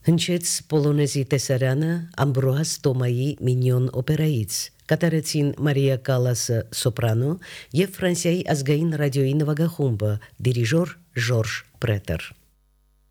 Հնչեց Պոլոնեզի տեսարանը Ամբրոհաս Տոմայի Մինյոն օպերայից, կատարեցին Մարիա Կալասը սոպրանո եւ Ֆրանսիայի ազգային ռադիոյի նվագախումբը, դիրիժոր Ժորժ Պրետեր։